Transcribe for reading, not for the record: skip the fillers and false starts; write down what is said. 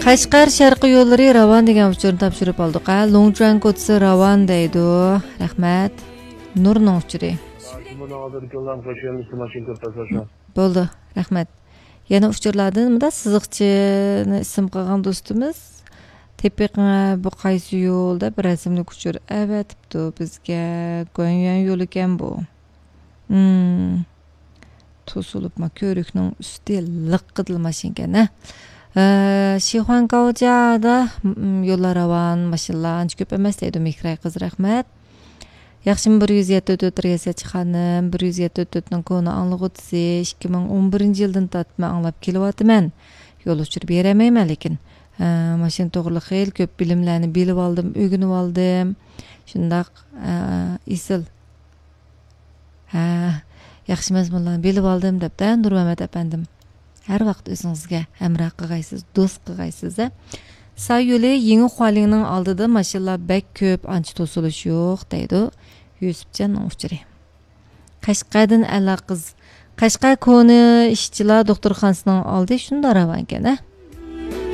Qashqar sharqi yo'llari Ravon degan uchurni topshirib oldik. Longjuan ko'chasi Ravon deydi. Rahmat. Nurning uchuri. Bo'ldi, rahmat. Yana uchurlardan nimada siziqchini ism qilgan do'stimiz Tepiqqa bu qaysi yo'lda bir rasmlik uchur avatibdi bizga Go'yan yo'l ekan bu. To'sulibma ko'rikning usti liqqidil mashinkan-a. Shixuangao'da yo'llar Ravon, mashinalar ancha ko'p emas deydi Mehray qiz, rahmat. Yaxshimi 174 Resachi xonim, 174 ning koni anglag'utsi 2011-yildan tatma anglab kelyapman. Yo'l uchirib beramayman lekin. Mashina to'g'ri xeyl ko'p bilimlarni bilib oldim, o'rganib oldim. Shundaq isil. Yaxshi mazmunlarni bilib oldim debda Nurmamat apandim. Har vaqt o'zingizga hamroh qilgaysiz, do'st qilgaysiz. Sağ yo'li Yangi Xualingning oldida mashinalar bek ko'p, ancha to'silish yo'q deydi. Yusufjon uchiri. Qashqardan qiz. Qashqar koni ishchilar doktorxonasining oldi shunda Ravon ekan-a.